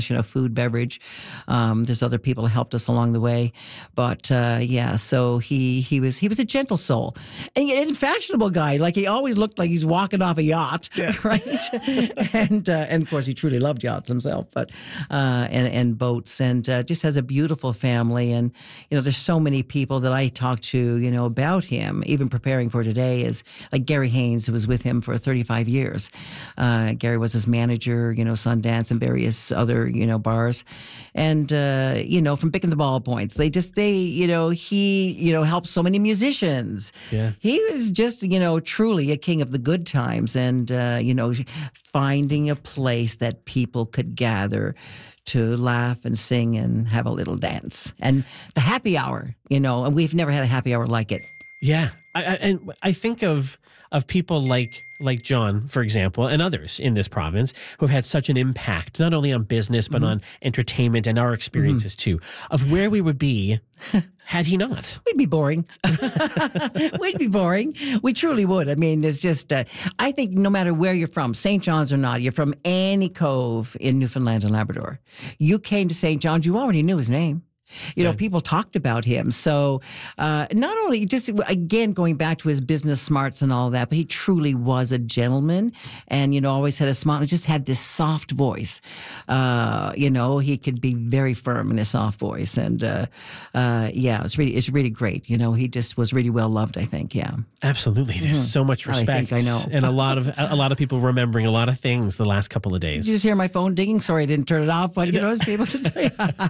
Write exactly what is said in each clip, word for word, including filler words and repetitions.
cash, you know, food, beverage. Um, there's other people who helped us along the way. But uh, yeah, so he he was he was a gentle soul. And yet a fashionable guy. Like he always looked like he's walking off a yacht, yeah. right? and uh, and of course he truly loved yachts himself, but uh, and and boats, and uh, just has a beautiful family. And you know, there's so many people that I talked to, you know, about him. Even preparing for today is like Gary Haynes, who was with him for thirty-five years. Uh, Gary was his manager, you know, Sundance and various other you know bars, and uh, you know from picking the ballpoints, they just they you know he you know helped so many musicians. Yeah. He was just, you know, truly a king of the good times, and, uh, you know, finding a place that people could gather to laugh and sing and have a little dance. And the happy hour, you know, and we've never had a happy hour like it. Yeah. I, I, and I think of of people like like John, for example, and others in this province who have had such an impact, not only on business, but mm-hmm. on entertainment and our experiences mm-hmm. too, of where we would be had he not. We'd be boring. We'd be boring. We truly would. I mean, it's just, uh, I think no matter where you're from, Saint John's or not, you're from any cove in Newfoundland and Labrador. You came to Saint John's, you already knew his name. You know, yeah. people talked about him. So uh, not only just, again, going back to his business smarts and all that, but he truly was a gentleman and, you know, always had a smile and just had this soft voice. Uh, you know, he could be very firm in his soft voice. And uh, uh, yeah, it's really, it's really great. You know, he just was really well loved, I think. Yeah. Absolutely. There's mm-hmm. so much respect. I think I know. And a lot of, a lot of people remembering a lot of things the last couple of days. Did you just hear my phone dinging? Sorry, I didn't turn it off, but you know, as people say.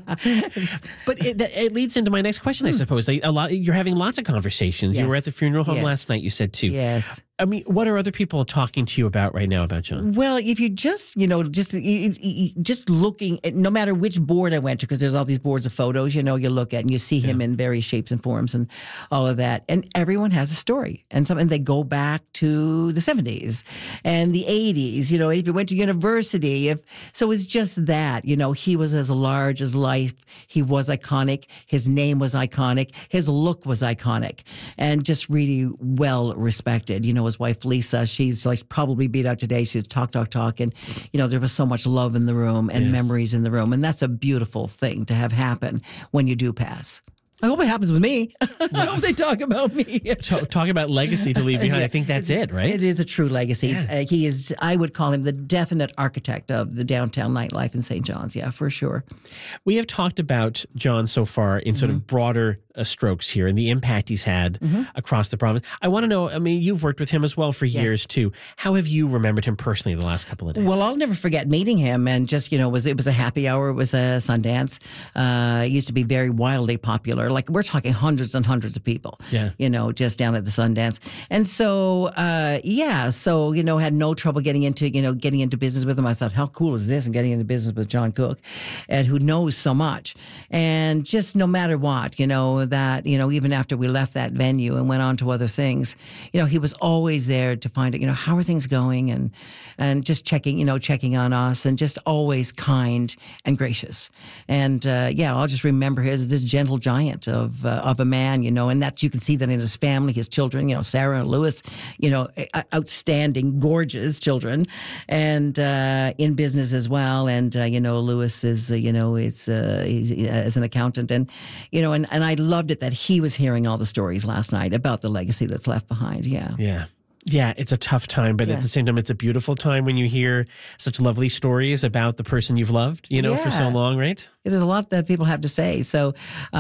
But it, it leads into my next question, I suppose. Like a lot, you're having lots of conversations. Yes. You were at the funeral home yes. last night, you said too. Yes. I mean, what are other people talking to you about right now about John? Well, if you just, you know, just just looking at, no matter which board I went to, because there's all these boards of photos, you know, you look at and you see him yeah. in various shapes and forms and all of that. And everyone has a story. And some, and they go back to the seventies and the eighties, you know, if you went to university. if So it's just that, you know, he was as large as life. He was iconic. His name was iconic. His look was iconic and just really well respected. You know, his wife, Lisa, she's like probably beat out today. She's talk, talk, talk. And, you know, there was so much love in the room and yeah. memories in the room. And that's a beautiful thing to have happen when you do pass. I hope it happens with me. I hope they talk about me. Talk, talk about legacy to leave behind. yeah. I think that's it, right? It is a true legacy. Yeah. Uh, he is, I would call him the definite architect of the downtown nightlife in Saint John's. Yeah, for sure. We have talked about John so far in sort mm-hmm. of broader uh, strokes here and the impact he's had mm-hmm. across the province. I want to know, I mean, you've worked with him as well for yes. years too. How have you remembered him personally the last couple of days? Well, I'll never forget meeting him and just, you know, it was, it was a happy hour. It was a Sundance. Uh, it used to be very wildly popular. Like we're talking hundreds Hundreds and hundreds of people, yeah. you know, just down at the Sundance. And so, uh, yeah, so, you know, had no trouble getting into, you know, getting into business with him. I thought, how cool is this? And getting into business with John Cook, and who knows so much. And just no matter what, you know, that, you know, even after we left that venue and went on to other things, you know, he was always there to find out, you know, how are things going and, and just checking, you know, checking on us and just always kind and gracious. And, uh, yeah, I'll just remember him as this gentle giant of, uh, of a man, you know, and that you can see that in his family, his children, you know, Sarah and Lewis, you know, outstanding, gorgeous children, and uh, in business as well. And, uh, you know, Lewis is, uh, you know, it's uh, he's, as an accountant. And, you know, and, and I loved it that he was hearing all the stories last night about the legacy that's left behind. Yeah. Yeah. Yeah, it's a tough time, but yeah. at the same time, it's a beautiful time when you hear such lovely stories about the person you've loved, you know, yeah. for so long, right? There's a lot that people have to say. So,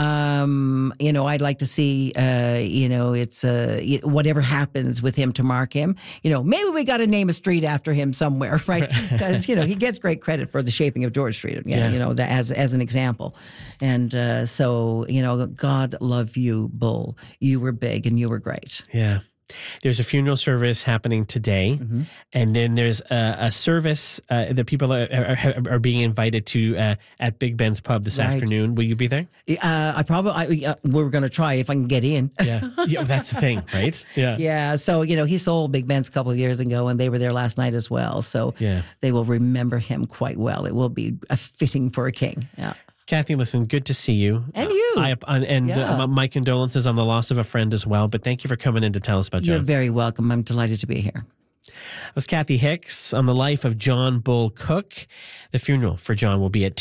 um, you know, I'd like to see, uh, you know, it's uh, whatever happens with him to mark him. You know, maybe we got to name a street after him somewhere, right? Because, you know, he gets great credit for the shaping of George Street, yeah, yeah. you know, that as, as an example. And uh, so, you know, God love you, Bull. You were big and you were great. Yeah. There's a funeral service happening today, mm-hmm. and then there's a, a service uh, that people are, are, are being invited to uh, at Big Ben's Pub this right. afternoon. Will you be there? Uh, I probably, I, uh, we're going to try if I can get in. Yeah, yeah, that's the thing, right? Yeah. Yeah, so, you know, he sold Big Ben's a couple of years ago, and they were there last night as well. So yeah. they will remember him quite well. It will be a fitting for a king. Yeah. Kathy, listen, good to see you. And you. Uh, I, and yeah. uh, my condolences on the loss of a friend as well, but thank you for coming in to tell us about John. You're very welcome. I'm delighted to be here. That was Kathy Hicks on the life of John Bull Cook. The funeral for John will be at two